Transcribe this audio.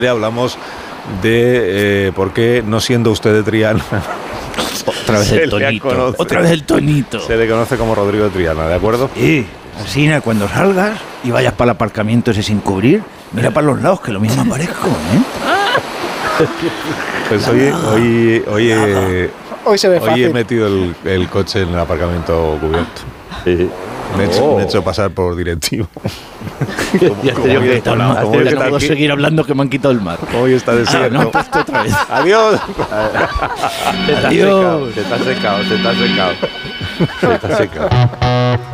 Hablamos de por qué, no siendo usted de Triana, otra vez el tonito. Otra vez el tonito. Se le conoce como Rodrigo de Triana, ¿de acuerdo? Sí, así cuando salgas y vayas para el aparcamiento ese sin cubrir, mira para los lados que lo mismo aparezco, ¿eh? Pues hoy se ve fácil. he metido el coche en el aparcamiento cubierto. Me he hecho pasar por directivo. Ya te digo que está el mar. No puedo seguir hablando que me han quitado el mar. Hoy está desierto. No, puesto otra vez. Adiós. Adiós. Se te ha secado.